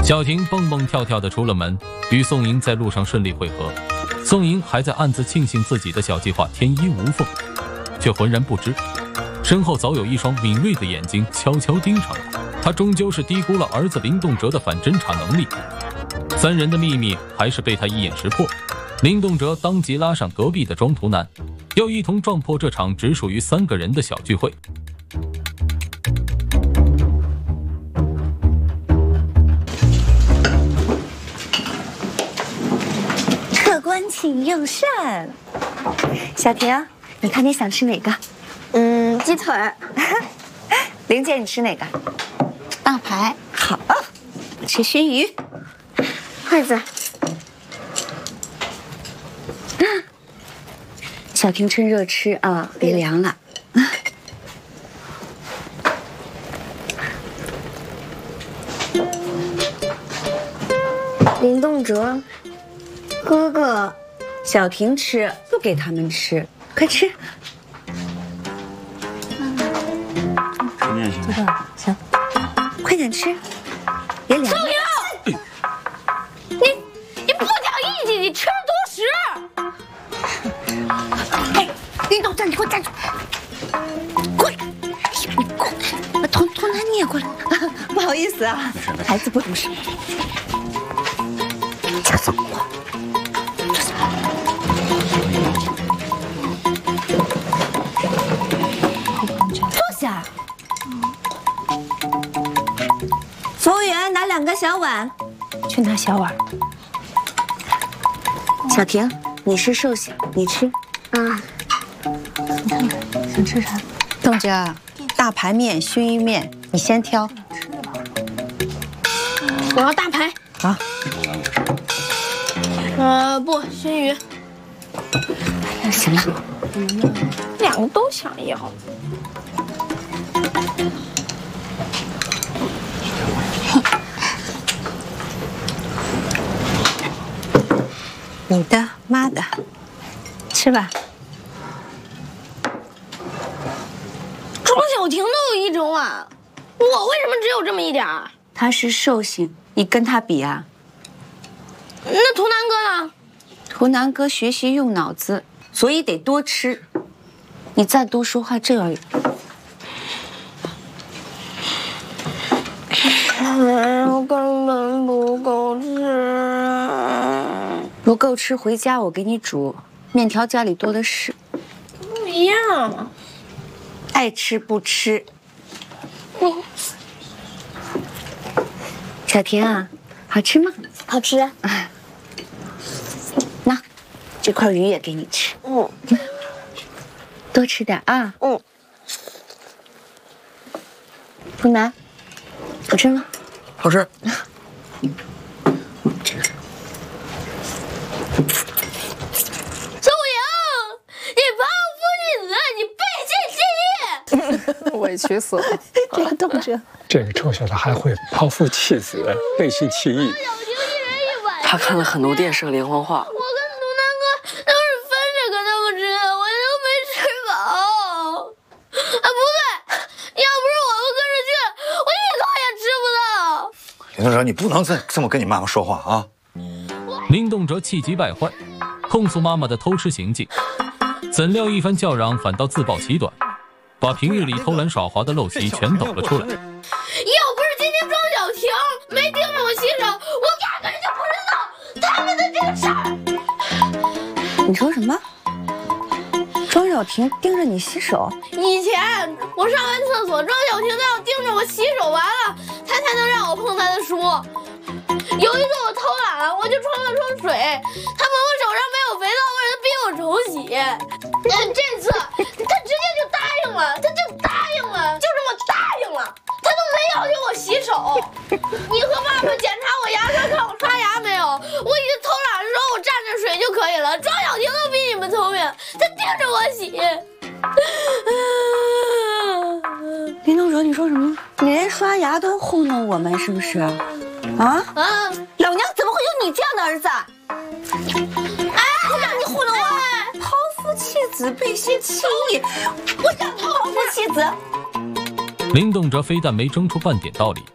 小婷蹦蹦跳跳地出了门，与宋莹在路上顺利会合。宋莹还在暗自庆幸自己的小计划天衣无缝，却浑然不知，身后早有一双敏锐的眼睛悄悄盯上了他。他终究是低估了儿子林动辄的反侦查能力，三人的秘密还是被他一眼识破。林动辄当即拉上隔壁的庄图南，要一同撞破这场只属于3个人的小聚会。 客官请用膳。小婷，你看你想吃哪个？ 鸡腿。 玲姐，你吃哪个？ 大排。 好，我吃熏鱼。 筷子。 小婷趁热吃啊，别凉了。 林动辄，哥哥， 小婷吃，不给他们吃，快吃。 吃面行吗？ 行，快点吃，别凉。 宋莹，你不讲义气，你吃了多食。 哎，林动辄，你给我站住！过来！你过来！把图南你也过来。不好意思啊，孩子不懂事。这怎么了？坐下。服务员，拿2个小碗。 去拿小碗。 小婷，你是寿星，你吃。 你看看，想吃啥？动辄，大排面、熏鱼面，你先挑。 我要大排。 好。 不，熏鱼。 行了 ，2个都想要。 你的，妈的，吃吧。 庄小婷都有1整碗，我为什么只有这么一点儿？ 他是寿星，你跟他比啊？ 那图南哥呢？ 图南哥学习用脑子，所以得多吃。你再多说话，这样。 我根本不够吃。 不够吃，回家我给你煮，面条家里多的是。 不一样。 爱吃不吃。小婷啊，好吃吗？ 好吃。 那这块鱼也给你吃。多吃点啊。图南，好吃吗？ 好吃。 宋莹，你抛夫弃子，你背信弃义。 委屈死了，这个动辄。 这个臭小子还会抛夫弃子、背信弃义。 小婷1人1碗。 他看了很多电视和连环画。 我跟图南哥都是分着跟他们吃的，我都没吃饱。不对，要不是我们跟着去，我1口也吃不到。 林动辄，你不能这么跟你妈妈说话啊！ 林动辄气急败坏，控诉妈妈的偷吃行径，怎料一番叫嚷反倒自暴其短，把平日里偷懒耍滑的陋习全抖了出来。 要不是今天庄小婷没盯着我洗手，我压根就不知道他们的这个事儿。 你说什么？庄小婷盯着你洗手？ 以前我上完厕所，庄小婷都要盯着我洗手，完了她才能让我碰她的书。有一次我偷懒了，我就冲了冲水，她闻我手上没有肥皂味，她逼我重洗。这次她直接就答应了，她就答应了，就这么答应了，她都没要求我洗手。你和爸爸检查我牙刷，看我刷牙没有。我已经偷懒的时候，我蘸着水就可以了。庄小婷都比你们聪明，她盯着我洗。 林动辄，你说什么？你连刷牙都糊弄我们，是不是？老娘怎么会有你这样的儿子？让你糊弄我！抛夫弃子，背信弃义，我想抛夫弃子。 林动辄非但没争出半点道理，